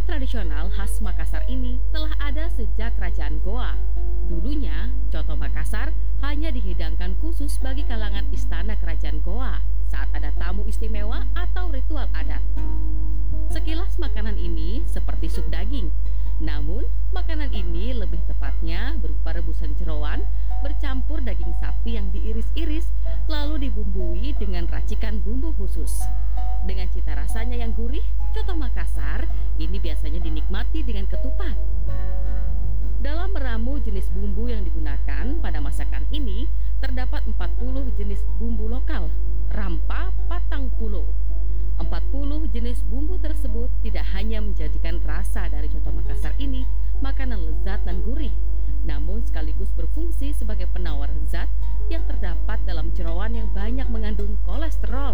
tradisional khas Makassar ini telah ada sejak Kerajaan Goa. Dulunya, coto Makassar hanya dihidangkan khusus bagi kalangan istana Kerajaan Goa saat ada tamu istimewa atau ritual adat. Sekilas makanan ini seperti sup daging, namun makanan ini lebih tepatnya berupa rebusan jeroan bercampur daging sapi yang diiris-iris lalu dibumbui dengan racikan bumbu khusus. Dengan cita rasanya yang gurih, coto Makassar ini biasanya dinikmati dengan ketupat. Dalam meramu jenis bumbu yang digunakan pada masakan ini, terdapat 40 jenis bumbu lokal, rampa patang pulo. 40 jenis bumbu tersebut tidak hanya menjadikan rasa dari coto Makassar ini makanan lezat dan gurih, namun sekaligus berfungsi sebagai penawar zat yang terdapat dalam jeroan yang banyak mengandung kolesterol.